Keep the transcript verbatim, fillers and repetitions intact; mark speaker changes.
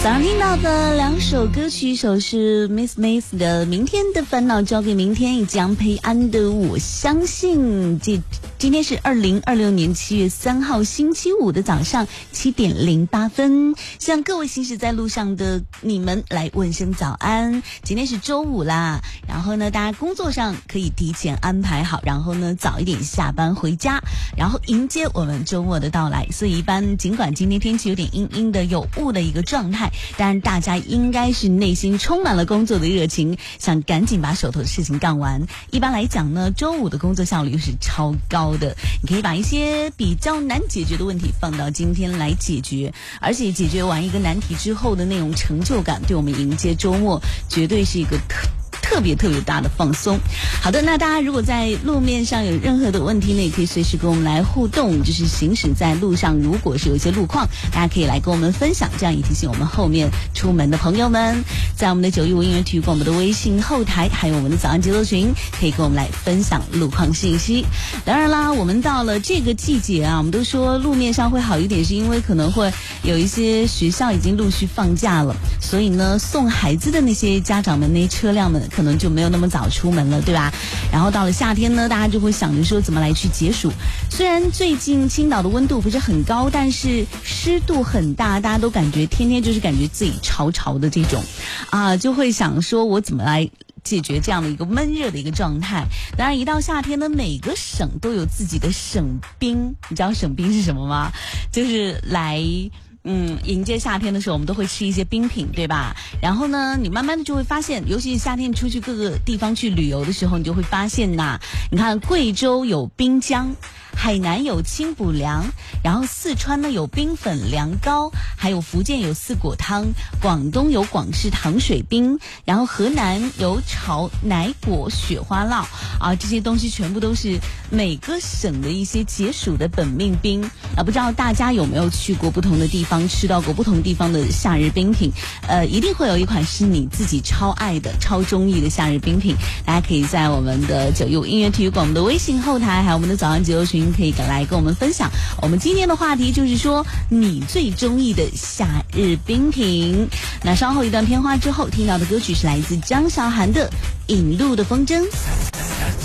Speaker 1: 早上听到的两首歌曲，一首是 Miss Miss 的《明天的烦恼交给明天》，以及杨培安的《我相信》。这今天是二零二六年七月三号星期五的早上七点零八分，向各位行驶在路上的你们来问声早安。今天是周五啦，然后呢，大家工作上可以提前安排好，然后呢早一点下班回家，然后迎接我们周末的到来。所以一般尽管今天天气有点阴阴的，有雾的一个状态，但是大家应该是内心充满了工作的热情，想赶紧把手头的事情干完。一般来讲呢，周五的工作效率是超高的，你可以把一些比较难解决的问题放到今天来解决，而且解决完一个难题之后的那种成就感，对我们迎接周末绝对是一个特特别特别大的放松。好的，那大家如果在路面上有任何的问题呢，也可以随时跟我们来互动，就是行驶在路上如果是有一些路况，大家可以来跟我们分享，这样也提醒我们后面出门的朋友们，在我们的九一五音乐体育馆我们的微信后台还有我们的早安节奏群，可以跟我们来分享路况信息。当然啦，我们到了这个季节啊，我们都说路面上会好一点，是因为可能会有一些学校已经陆续放假了，所以呢送孩子的那些家长们，那些车辆们可能就没有那么早出门了，对吧？然后到了夏天呢，大家就会想着说怎么来去解暑。虽然最近青岛的温度不是很高，但是湿度很大，大家都感觉天天就是感觉自己潮潮的这种啊，就会想说我怎么来解决这样的一个闷热的一个状态。当然一到夏天呢，每个省都有自己的省冰，你知道省冰是什么吗？就是来嗯，迎接夏天的时候，我们都会吃一些冰品，对吧？然后呢，你慢慢的就会发现，尤其是夏天你出去各个地方去旅游的时候，你就会发现呐，你看贵州有冰浆，海南有清补凉，然后四川呢有冰粉凉糕，还有福建有四果汤，广东有广式糖水冰，然后河南有炒奶果雪花酪啊，这些东西全部都是每个省的一些解暑的本命冰啊。不知道大家有没有去过不同的地方，吃到过不同地方的夏日冰品？呃，一定会有一款是你自己超爱的、超中意的夏日冰品。大家可以在我们的九一五音乐体育馆、我们的微信后台，还有我们的早安节奏群，可以来跟我们分享。我们今天的话题就是说，你最中意的夏日冰品。那稍后一段片花之后，听到的歌曲是来自张韶涵的《引路的风筝》。